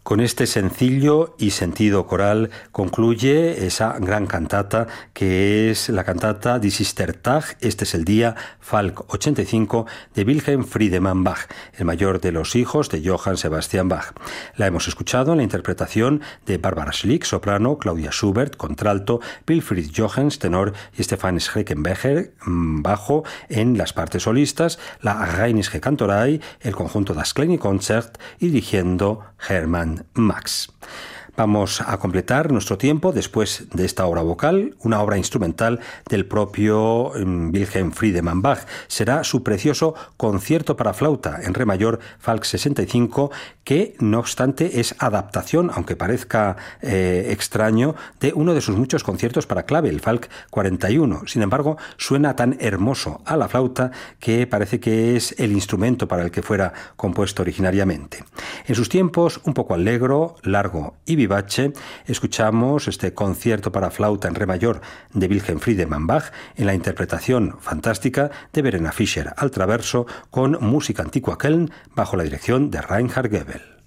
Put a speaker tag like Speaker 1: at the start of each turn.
Speaker 1: Con este sencillo y sentido coral concluye esa gran cantata que es la cantata Die Sister Tag, este es el día, Falk 85, de Wilhelm Friedemann Bach, el mayor de los hijos de Johann Sebastian Bach. La hemos escuchado en la interpretación de Barbara Schlick, soprano, Claudia Schubert, contralto, Wilfried Johanns, tenor, y Stefan Schreckenbecher, bajo, en las partes solistas, la Rheinische Kantorei, el conjunto Das Kleine Konzert y dirigiendo Hermann Max. Vamos a completar nuestro tiempo después de esta obra vocal, una obra instrumental del propio Wilhelm Friedemann Bach. Será su precioso concierto para flauta en re mayor, Falk 65, que no obstante es adaptación, aunque parezca extraño, de uno de sus muchos conciertos para clave, el Falk 41. Sin embargo, suena tan hermoso a la flauta que parece que es el instrumento para el que fuera compuesto originariamente. En sus tiempos, un poco alegro, largo y vivace, escuchamos este concierto para flauta en re mayor de Wilhelm Friedemann Bach en la interpretación fantástica de Verena Fischer al traverso con música antigua Köln bajo la dirección de Reinhard Goebel.